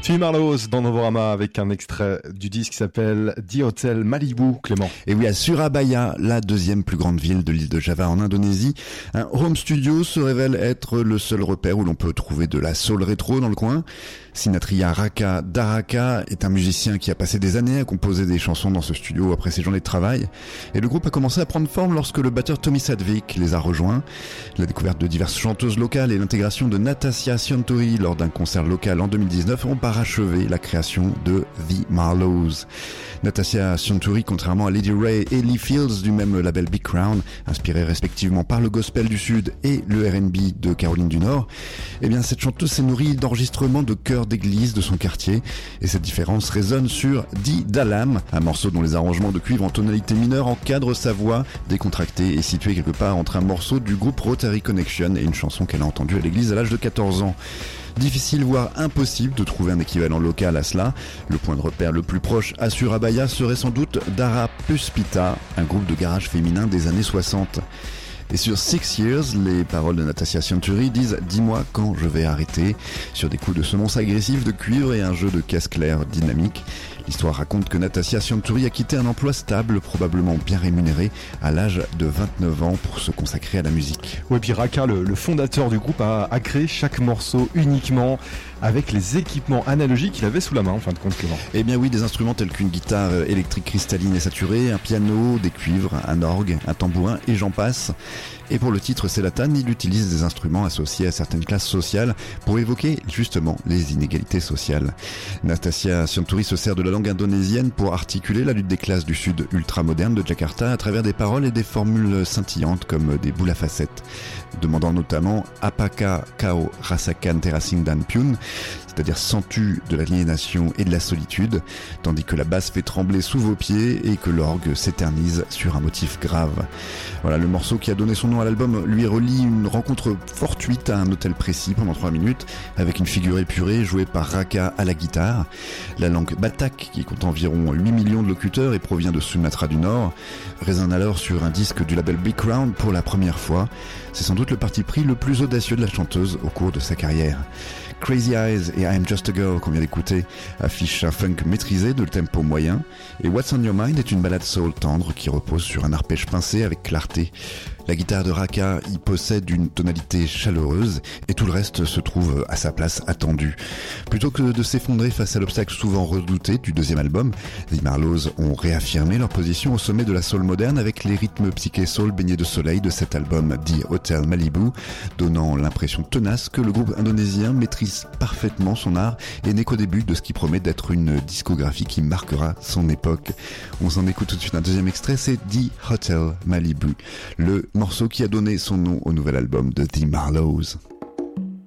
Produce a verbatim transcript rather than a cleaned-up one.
The Marlows dans Novorama avec un extrait du disque qui s'appelle The Hotel Malibu, Clément. Et oui, à Surabaya, la deuxième plus grande ville de l'île de Java en Indonésie, un home studio se révèle être le seul repère où l'on peut trouver de la soul rétro dans le coin. Sinatria Raka Daraka est un musicien qui a passé des années à composer des chansons dans ce studio après ses journées de travail. Et le groupe a commencé à prendre forme lorsque le batteur Tommy Sadvik les a rejoints. La découverte de diverses chanteuses locales et l'intégration de Natasja Siontori lors d'un concert local en deux mille dix-neuf ont parachevé la création de The Marlows. Natasja Siontori, contrairement à Lady Ray et Lee Fields du même label Big Crown, inspirés respectivement par le gospel du Sud et le R and B de Caroline du Nord, eh bien cette chanteuse s'est nourrie d'enregistrements de chœurs d'église de son quartier, et cette différence résonne sur Di Dalam, un morceau dont les arrangements de cuivre en tonalité mineure encadrent sa voix décontractée et située quelque part entre un morceau du groupe Rotary Connection et une chanson qu'elle a entendue à l'église à l'âge de quatorze ans. Difficile voire impossible de trouver un équivalent local à cela. Le point de repère le plus proche à Surabaya serait sans doute Dara Puspita, un groupe de garage féminin des années soixante. Et sur Six Years, les paroles de Natasja Siontori disent « Dis-moi quand je vais arrêter » sur des coups de semonce agressifs de cuivre et un jeu de caisse claire dynamique. L'histoire raconte que Natasja Siontori a quitté un emploi stable, probablement bien rémunéré, à l'âge de vingt-neuf ans pour se consacrer à la musique. Ouais, puis Raka, le, le fondateur du groupe, a, a créé chaque morceau uniquement avec les équipements analogiques qu'il avait sous la main, en fin de compte, Clément. Eh bien oui, des instruments tels qu'une guitare électrique cristalline et saturée, un piano, des cuivres, un orgue, un tambourin et j'en passe. Et pour le titre Selatan, il utilise des instruments associés à certaines classes sociales pour évoquer justement les inégalités sociales. Natasja Siontori se sert de la langue indonésienne pour articuler la lutte des classes du sud ultra-moderne de Jakarta à travers des paroles et des formules scintillantes comme des boules à facettes, demandant notamment « Apakah kau rasakan terasing dan piun ?» c'est-à-dire sens-tu de l'aliénation et de la solitude, tandis que la basse fait trembler sous vos pieds et que l'orgue s'éternise sur un motif grave. Voilà, le morceau qui a donné son nom à l'album lui relie une rencontre fortuite à un hôtel précis pendant trois minutes, avec une figure épurée jouée par Raka à la guitare. La langue batak, qui compte environ huit millions de locuteurs et provient de Sumatra du Nord, résonne alors sur un disque du label Big Crown pour la première fois. C'est sans doute le parti pris le plus audacieux de la chanteuse au cours de sa carrière. Crazy Eyes et I'm Just a Girl qu'on vient d'écouter affichent un funk maîtrisé de tempo moyen, et What's on Your Mind est une ballade soul tendre qui repose sur un arpège pincé avec clarté. La guitare de Raka y possède une tonalité chaleureuse et tout le reste se trouve à sa place attendue. Plutôt que de s'effondrer face à l'obstacle souvent redouté du deuxième album, The Marlows ont réaffirmé leur position au sommet de la soul moderne avec les rythmes psyché soul baignés de soleil de cet album The Hotel Malibu, donnant l'impression tenace que le groupe indonésien maîtrise parfaitement son art et n'est qu'au début de ce qui promet d'être une discographie qui marquera son époque. On s'en écoute tout de suite un deuxième extrait, c'est The Hotel Malibu, le morceau qui a donné son nom au nouvel album de The Marlows.